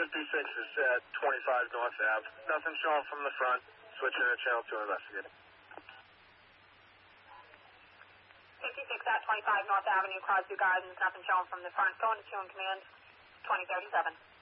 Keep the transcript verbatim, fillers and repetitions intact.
fifty-six is at twenty-five North Ave. Nothing showing from the front. Switching to channel two investigating. fifty-six at twenty-five North Avenue, Crosby Gardens. Nothing showing from the front. Going to two in command. twenty thirty-seven.